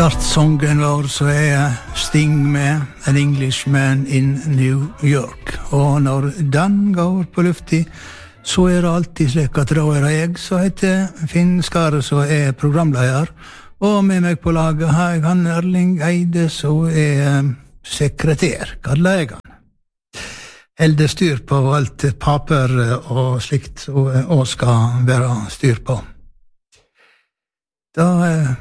Startsången vår så Sting med An Englishman in New York. Og når den går på lufti, så det alltid slik at da jeg som heter Finn Skare, som programleder. Og med meg på laget har jeg han Erling Eide, som sekretær, kaller jeg han. Helde styr på alt paper og slikt, og skal være styr på. Da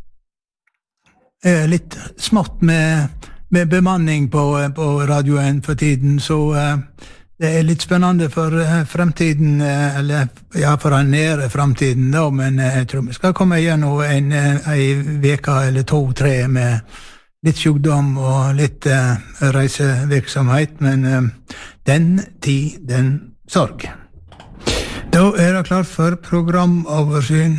litt smått med bemanning på radioen for tiden, så det litt spennende for fremtiden, eller ja, for den nære fremtiden da, men jeg tror vi skal komme gjennom en veka eller 2-3 med litt sjukdom og litt reisevirksomhet, men den tid, den sorg. Da det klart for programoversyn.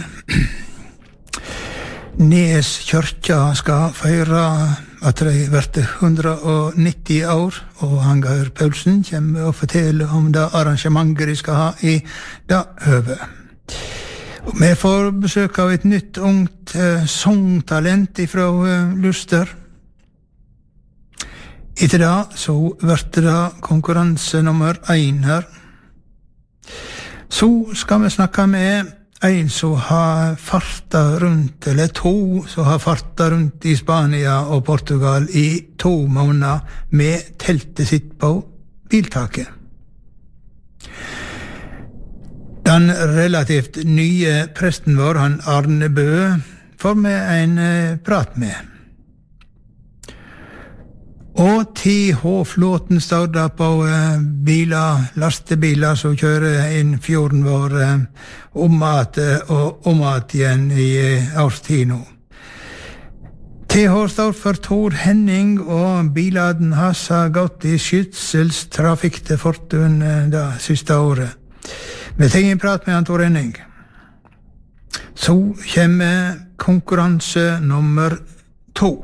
Nes kyrkja skal feire at de vært 190 år, og Hangaur Paulsen kommer og forteller om det arrangementet de skal ha i det høve. Og vi får besøk av et nytt ungt songtalent fra Luster. Etter det så vært det konkurranse nummer 1 her. Så skal vi snakke med en som har farta rundt, eller 2 som har farta rundt i Spania og Portugal i 2 måneder med teltet sitt på biltaket. Den relativt nye presten vår, han Arne Bø, får vi en prat med. Og TH-flåten står da på lastebiler som kjører inn fjorden vår om at igjen i årstid nå. TH står for Tor Henning, og biladen hans har gått i skytselstrafikk til Fortun det siste året. Vi tar en prat med han Tor Henning. Så kommer konkurranse nummer 2.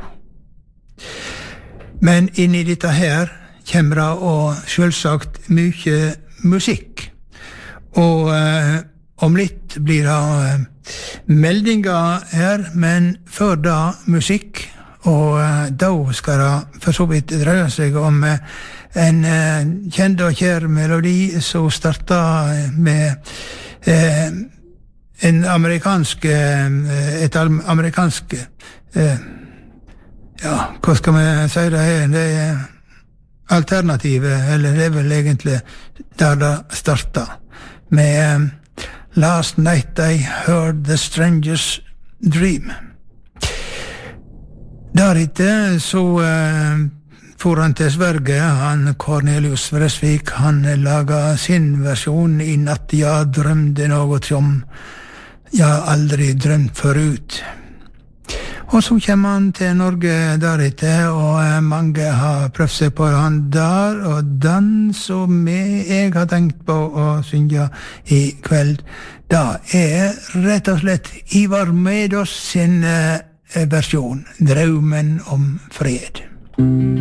Men inn i dette her kommer det og selvsagt mye musikk. Og om litt blir det meldinger her, men før da musikk. Og da skal det for så vidt dreie seg om en kjent og kjær melodi som startet med et amerikansk ja, hva skal vi si det her? Det alternativet, eller det vel egentlig der det startet. Med Last Night I Heard the Stranger's Dream. Deretter så for han til Sverige, han Cornelius Vresvik, han laget sin versjon i natt. Jeg drømte noe som jeg aldri drømt forut. Og så kommer han til Norge deretter, og mange har prøvd seg på han der, og den som jeg har tenkt på å synge i kveld, da rett og slett Ivar Medås sin versjon, Drømmen om fred.